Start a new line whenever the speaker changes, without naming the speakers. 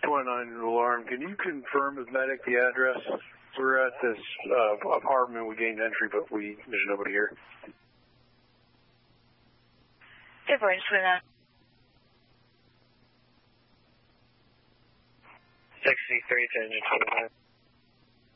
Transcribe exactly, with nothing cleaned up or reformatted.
one nine alarm. Can you confirm with medic the address? We're at this uh, apartment. We gained entry, but we there's nobody here.
Difference with that.
sixty-three to engine twenty-nine.